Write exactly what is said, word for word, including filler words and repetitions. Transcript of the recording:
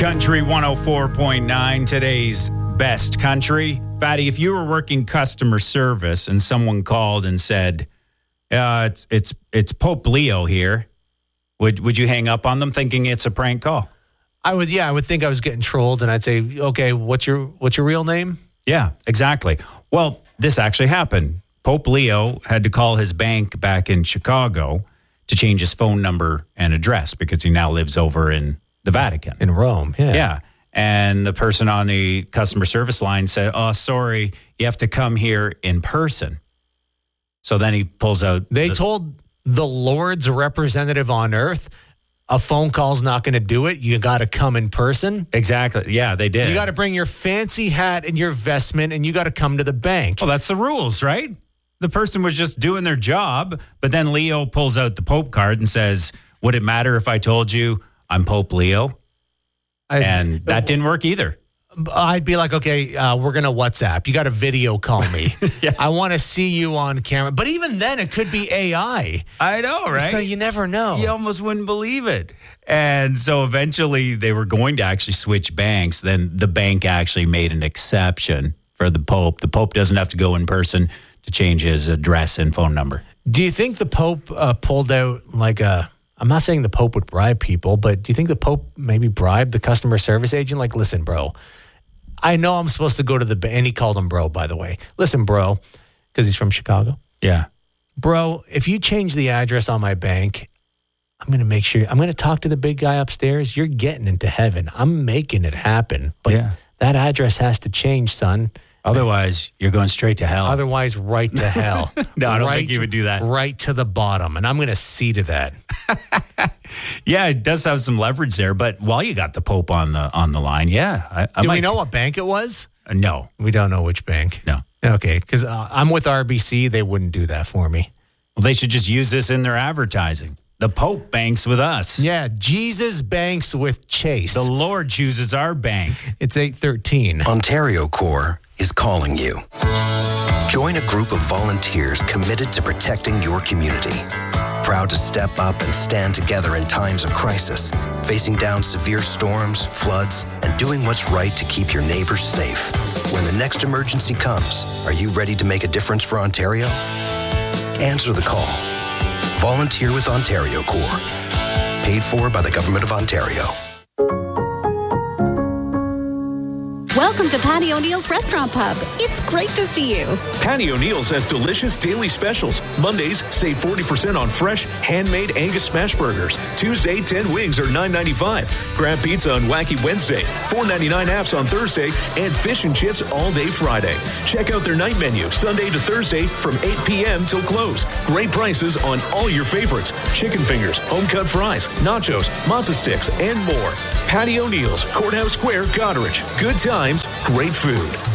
Country one oh four point nine, today's best country. Fatty, if you were working customer service and someone called and said, uh, it's it's it's Pope Leo here, would would you hang up on them thinking it's a prank call? I would, yeah, I would think I was getting trolled, and I'd say, okay, what's your what's your real name? Yeah, exactly. Well, this actually happened. Pope Leo had to call his bank back in Chicago to change his phone number and address because he now lives over in the Vatican. In Rome, yeah. Yeah. And the person on the customer service line said, oh, sorry, you have to come here in person. So then he pulls out. They the- told the Lord's representative on earth, a phone call's not going to do it. You got to come in person. Exactly. Yeah, they did. You got to bring your fancy hat and your vestment, and you got to come to the bank. Well, that's the rules, right? The person was just doing their job, but then Leo pulls out the Pope card and says, would it matter if I told you I'm Pope Leo? I, and that didn't work either. I'd be like, okay, uh, we're going to WhatsApp. You got to video call me. Yeah. I want to see you on camera. But even then, it could be A I. I know, right? So you never know. You almost wouldn't believe it. And so eventually they were going to actually switch banks. Then the bank actually made an exception for the Pope. The Pope doesn't have to go in person to change his address and phone number. Do you think the Pope uh, pulled out like a... I'm not saying the Pope would bribe people, but do you think the Pope maybe bribed the customer service agent? Like, listen, bro, I know I'm supposed to go to the bank. And he called him bro, by the way. Listen, bro, because he's from Chicago. Yeah. Bro, if you change the address on my bank, I'm going to make sure, I'm going to talk to the big guy upstairs. You're getting into heaven. I'm making it happen. But yeah. that address has to change, son. Otherwise, you're going straight to hell. Otherwise, right to hell. No, I don't right, think you would do that. Right to the bottom. And I'm going to see to that. Yeah, it does have some leverage there. But while you got the Pope on the on the line, yeah. I, I Do might, we know what bank it was? Uh, no. We don't know which bank. No. Okay, because uh, I'm with R B C. They wouldn't do that for me. Well, they should just use this in their advertising. The Pope banks with us. Yeah, Jesus banks with Chase. The Lord chooses our bank. It's eight thirteen. Ontario Corps is calling you. Join a group of volunteers committed to protecting your community. Proud to step up and stand together in times of crisis, facing down severe storms, floods, and doing what's right to keep your neighbors safe. When the next emergency comes, are you ready to make a difference for Ontario? Answer the call. Volunteer with Ontario Corps. Paid for by the Government of Ontario. Welcome to Patty O'Neill's Restaurant Pub. It's great to see you. Patty O'Neill's has delicious daily specials. Mondays, save forty percent on fresh, handmade Angus smash burgers. Tuesday, ten wings are nine ninety-five. Crab pizza on Wacky Wednesday. four ninety-nine apps on Thursday. And fish and chips all day Friday. Check out their night menu, Sunday to Thursday from eight p.m. till close. Great prices on all your favorites. Chicken fingers, home-cut fries, nachos, matzo sticks, and more. Patty O'Neill's, Courthouse Square, Goderich. Good times, great food.